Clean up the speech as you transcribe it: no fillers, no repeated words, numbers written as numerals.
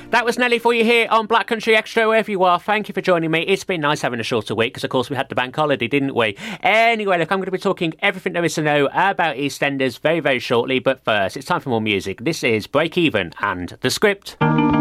That was Nelly for you here on Black Country Extra, wherever you are. Thank you for joining me. It's been nice having a shorter week because, of course, we had the bank holiday, didn't we? Anyway, look, I'm going to be talking everything there is to know about EastEnders very, very shortly. But first, it's time for more music. This is Break Even and The Script.